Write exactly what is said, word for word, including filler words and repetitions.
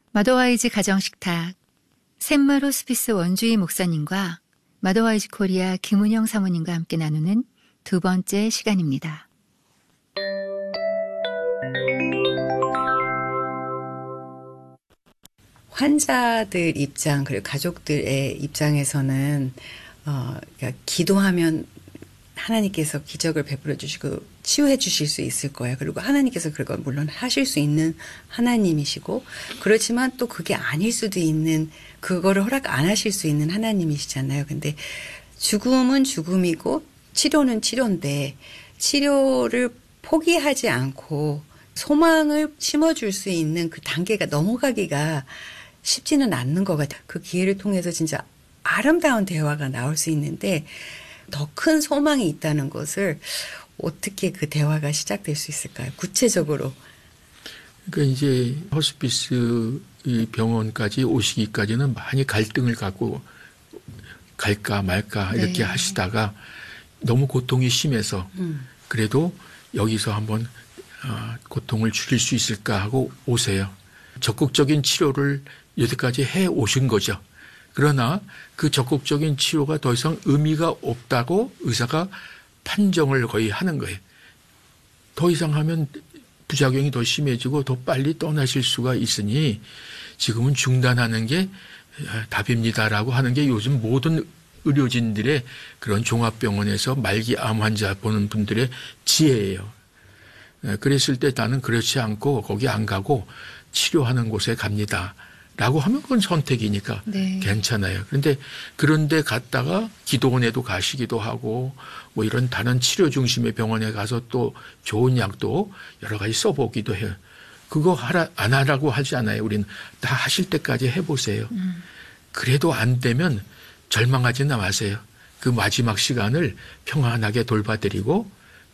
마더와이즈 가정식탁 샘마 호스피스 원주희 목사님과 마더와이즈 코리아 김은영 사모님과 함께 나누는 두 번째 시간입니다. 환자들 입장 그리고 가족들의 입장에서는 어, 그러니까 기도하면 하나님께서 기적을 베풀어 주시고 치유해 주실 수 있을 거예요. 그리고 하나님께서 그걸 물론 하실 수 있는 하나님이시고, 그렇지만 또 그게 아닐 수도 있는, 그거를 허락 안 하실 수 있는 하나님이시잖아요. 근데 죽음은 죽음이고 치료는 치료인데, 치료를 포기하지 않고 소망을 심어줄 수 있는 그 단계가 넘어가기가 쉽지는 않는 것 같아요. 그 기회를 통해서 진짜 아름다운 대화가 나올 수 있는데, 더 큰 소망이 있다는 것을 어떻게 그 대화가 시작될 수 있을까요? 구체적으로. 그러니까 이제 호스피스 병원까지 오시기까지는 많이 갈등을 갖고 갈까 말까 이렇게 네. 하시다가 너무 고통이 심해서 음. 그래도 여기서 한번 고통을 줄일 수 있을까 하고 오세요. 적극적인 치료를 여태까지 해 오신 거죠. 그러나 그 적극적인 치료가 더 이상 의미가 없다고 의사가 판정을 거의 하는 거예요. 더 이상 하면 부작용이 더 심해지고 더 빨리 떠나실 수가 있으니 지금은 중단하는 게 답입니다라고 하는 게 요즘 모든 의료진들의 그런 종합병원에서 말기 암 환자 보는 분들의 지혜예요. 그랬을 때 나는 그렇지 않고 거기 안 가고 치료하는 곳에 갑니다. 라고 하면 그건 선택이니까 네. 괜찮아요. 그런데 그런데 갔다가 기도원에도 가시기도 하고 뭐 이런 다른 치료 중심의 병원에 가서 또 좋은 약도 여러 가지 써보기도 해요. 그거 하라, 안 하라고 하지 않아요. 우리는 다 하실 때까지 해보세요. 음. 그래도 안 되면 절망하지는 마세요. 그 마지막 시간을 평안하게 돌봐드리고